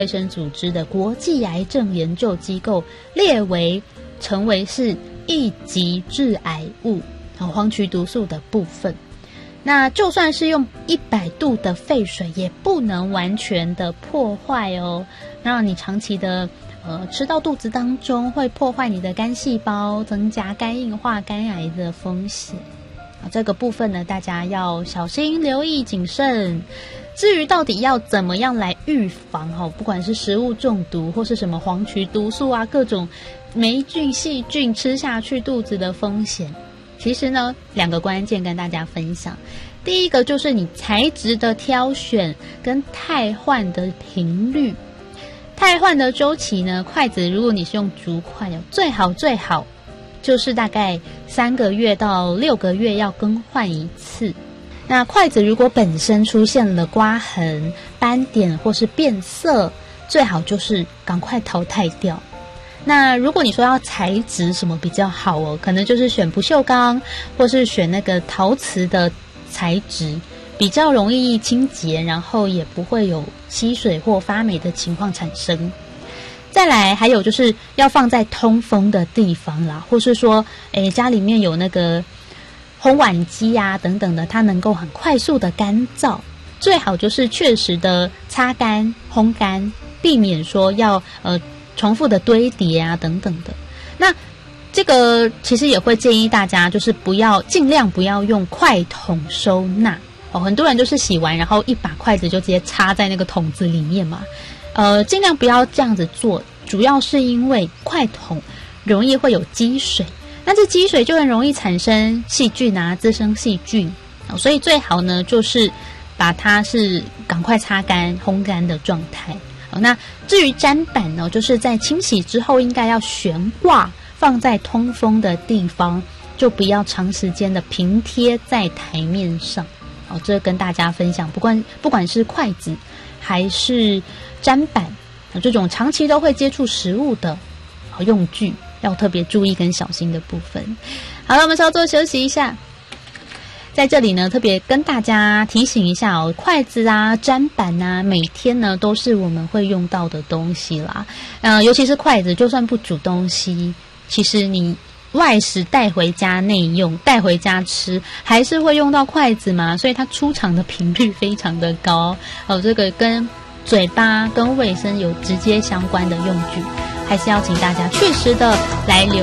卫生组织的国际癌症研究机构成为是1级致癌物，黄曲毒素的部分。那就算是用100度的沸水，也不能完全的破坏哦，让你长期的吃到肚子当中，会破坏你的肝细胞，增加肝硬化、肝癌的风险。这个部分呢，大家要小心、留意、谨慎。至于到底要怎么样来预防不管是食物中毒或是什么黄曲毒素啊，各种霉菌、细菌吃下去肚子的风险，其实呢2个关键跟大家分享。第一个就是你材质的挑选跟汰换的频率。汰换的周期呢，筷子如果你是用竹筷，最好就是大概3个月到6个月要更换一次。那筷子如果本身出现了刮痕、斑点或是变色，最好就是赶快淘汰掉。那如果你说要材质什么比较好可能就是选不锈钢或是选那个陶瓷的材质，比较容易清洁，然后也不会有吸水或发霉的情况产生。再来还有就是要放在通风的地方啦，或是说家里面有那个烘碗机啊等等的，它能够很快速的干燥，最好就是确实的擦干、烘干，避免说要重复的堆叠啊等等的。那这个其实也会建议大家就是尽量不要用筷筒收纳很多人就是洗完然后一把筷子就直接插在那个桶子里面嘛，尽量不要这样子做，主要是因为筷筒容易会有积水，那这积水就很容易产生细菌啊，滋生细菌所以最好呢就是把它是赶快擦干、烘干的状态。那至于砧板呢，就是在清洗之后应该要悬挂放在通风的地方，就不要长时间的平贴在台面上这跟大家分享，不管是筷子还是砧板这种长期都会接触食物的用具，要特别注意跟小心的部分。好了，我们稍作休息一下。在这里呢，特别跟大家提醒一下筷子啊、砧板啊，每天呢都是我们会用到的东西啦。尤其是筷子，就算不煮东西，其实你外食带回家内用、带回家吃，还是会用到筷子嘛，所以它出场的频率非常的高这个跟嘴巴跟卫生有直接相关的用具，还是要请大家确实的来留